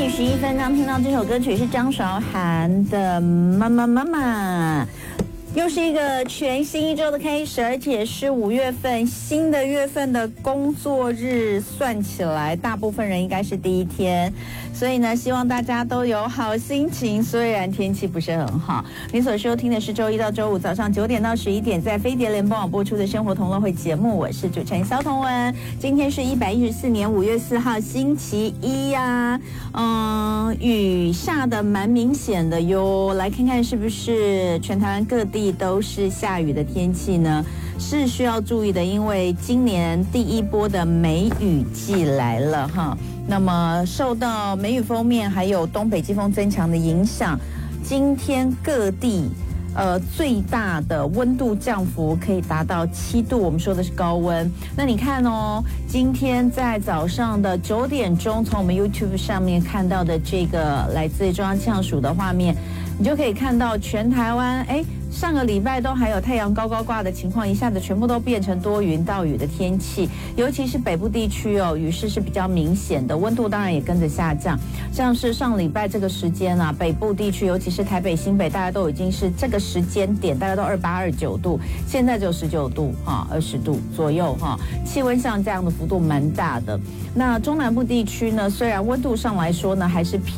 11:11，刚听到这首歌曲是张韶涵的《妈妈妈妈》。又是一个全新一周的开始，而且是5月份新的月份的工作日，算起来大部分人应该是第一天，所以呢，希望大家都有好心情。虽然天气不是很好，你所收听的是周一到周五早上9点到11点在飞碟联播网播出的生活同乐会节目，我是主持人萧彤雯。今天是114年5月4号星期一呀，雨下的蛮明显的哟，来看看是不是全台湾各地都是下雨的天气呢？是需要注意的，因为今年第一波的梅雨季来了哈。那么受到梅雨锋面还有东北季风增强的影响，今天各地最大的温度降幅可以达到7度，我们说的是高温。那你看哦，今天在早上的9点钟，从我们 YouTube 上面看到的这个来自中央气象署的画面，你就可以看到全台湾，上个礼拜都还有太阳高高挂的情况，一下子全部都变成多云到雨的天气，尤其是北部地区哦，雨势是比较明显的，温度当然也跟着下降。像是上礼拜这个时间啊，北部地区尤其是台北、新北，大家都已经是这个时间点，大家都28、29度，现在就19度哈，20度左右哈，气温上降的幅度蛮大的。那中南部地区呢，虽然温度上来说呢还是偏